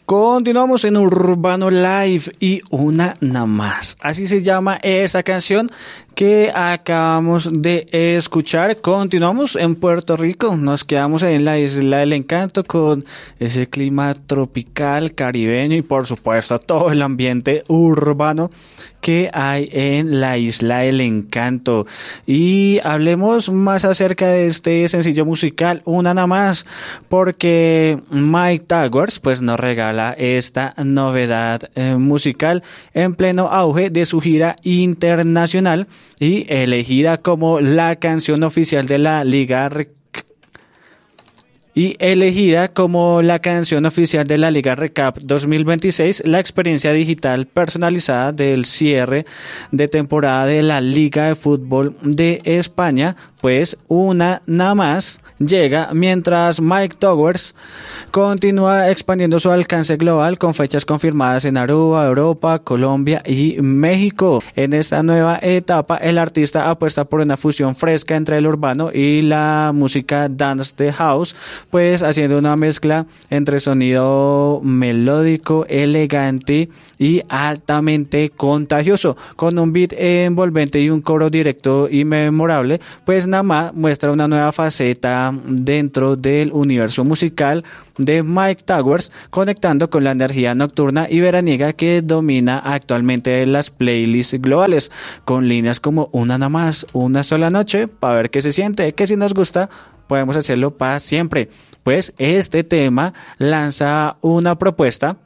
Continuamos en Urbano Live y una nada más. Así se llama esa canción que acabamos de escuchar. Continuamos en Puerto Rico. Nos quedamos en la Isla del Encanto con ese clima tropical, caribeño y por supuesto todo el ambiente urbano que hay en la Isla del Encanto. Y hablemos más acerca de este sencillo musical, una nada más, porque Myke Towers pues nos regala esta novedad musical en pleno auge de su gira internacional y elegida como la canción oficial de la Liga Recap 2026, la experiencia digital personalizada del cierre de temporada de la Liga de Fútbol de España, pues una nada más llega mientras Myke Towers continúa expandiendo su alcance global con fechas confirmadas en Aruba, Europa, Colombia y México. En esta nueva etapa, el artista apuesta por una fusión fresca entre el urbano y la música dance de house, pues haciendo una mezcla entre sonido melódico, elegante y altamente contagioso, con un beat envolvente y un coro directo y memorable, pues Nama muestra una nueva faceta dentro del universo musical de Myke Towers, conectando con la energía nocturna y veraniega que domina actualmente las playlists globales, con líneas como una nada más, una sola noche, para ver qué se siente, que si nos gusta podemos hacerlo para siempre. Pues este tema lanza una propuesta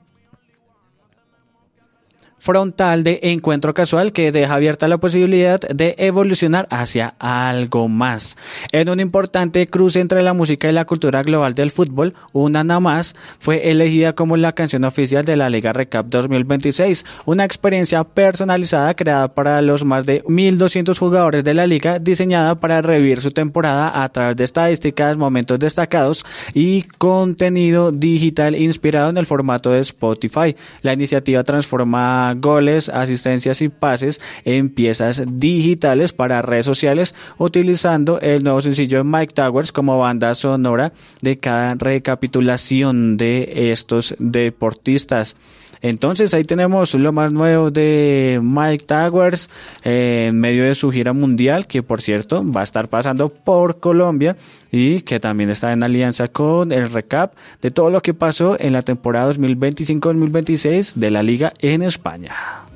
frontal de encuentro casual que deja abierta la posibilidad de evolucionar hacia algo más. En un importante cruce entre la música y la cultura global del fútbol, una nada más fue elegida como la canción oficial de la Liga Recap 2026, una experiencia personalizada creada para los más de 1.200 jugadores de la liga, diseñada para revivir su temporada a través de estadísticas, momentos destacados y contenido digital inspirado en el formato de Spotify. La iniciativa transforma goles, asistencias y pases en piezas digitales para redes sociales, utilizando el nuevo sencillo de Myke Towers como banda sonora de cada recapitulación de estos deportistas. Entonces ahí tenemos lo más nuevo de Myke Towers en medio de su gira mundial, que por cierto va a estar pasando por Colombia y que también está en alianza con el recap de todo lo que pasó en la temporada 2025-2026 de la Liga en España.